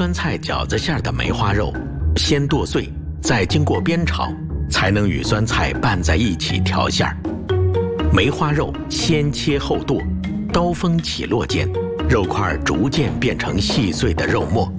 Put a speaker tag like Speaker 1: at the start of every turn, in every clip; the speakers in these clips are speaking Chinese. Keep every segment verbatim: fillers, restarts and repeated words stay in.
Speaker 1: 酸菜饺子馅的梅花肉，先剁碎，再经过煸炒，才能与酸菜拌在一起调馅儿。梅花肉先切后剁，刀锋起落间，肉块逐渐变成细碎的肉末。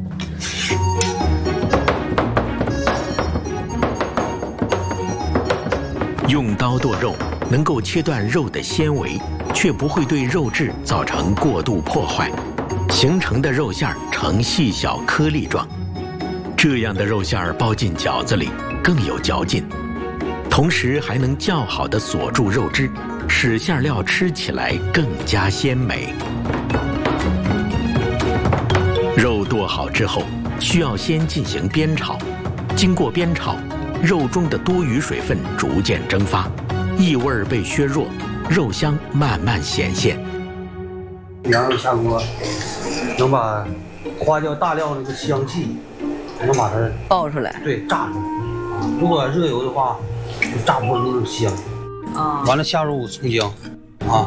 Speaker 1: 用刀剁肉，能够切断肉的纤维，却不会对肉质造成过度破坏，形成的肉馅儿呈细小颗粒状。这样的肉馅儿包进饺子里更有嚼劲，同时还能较好地锁住肉汁，使馅料吃起来更加鲜美。肉剁好之后，需要先进行煸炒，经过煸炒，肉中的多余水分逐渐蒸发，异味被削弱，肉香慢慢显现。
Speaker 2: 羊肉下锅，能把花椒大料那个香气，能把它
Speaker 3: 爆出来。
Speaker 2: 对，炸出来。如果热油的话，就炸不出那种香。
Speaker 3: 啊，
Speaker 2: 完了下入葱姜，啊，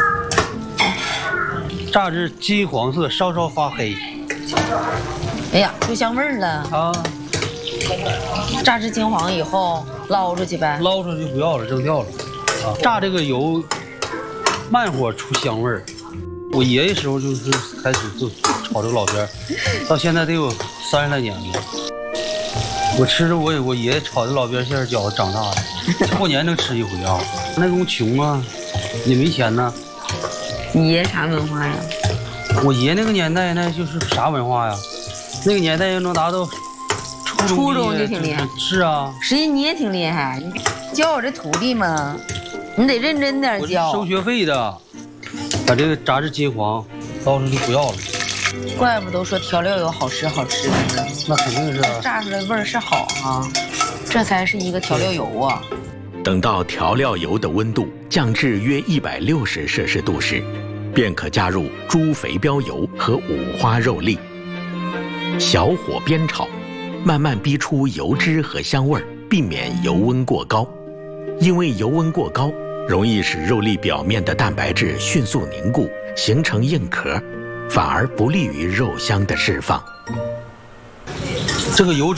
Speaker 2: 炸至金黄色，稍稍发黑。
Speaker 3: 哎呀，出香味儿了
Speaker 2: 啊！
Speaker 3: 炸至金黄以后捞出去呗，
Speaker 2: 捞出去不要了，扔掉了。啊，炸这个油慢火出香味儿。我爷爷时候就是开始做炒这个老片，到现在得有三十来年了。我吃着我我爷爷炒的老边馅饺子长大的，过年能吃一回啊。那种穷啊，也没钱呢。
Speaker 3: 你爷啥文化呀？
Speaker 2: 我爷那个年代那就是啥文化呀？那个年代要能达到初中
Speaker 3: 初中就挺厉害。
Speaker 2: 是啊，
Speaker 3: 实际你也挺厉害，你教我这徒弟嘛，你得认真点教。
Speaker 2: 我是收学费的。把这个炸至金黄，捞出去不要了。
Speaker 3: 怪不都说调料油好吃好吃的呢？
Speaker 2: 那肯定是
Speaker 3: 炸出来味儿是好啊，这才是一个调料油啊。
Speaker 1: 等到调料油的温度降至约一百六十摄氏度时，便可加入猪肥膘油和五花肉粒，小火煸炒，慢慢逼出油脂和香味儿，避免油温过高。因为油温过高，容易使肉粒表面的蛋白质迅速凝固，形成硬壳，反而不利于肉香的释放。
Speaker 2: 这个油脂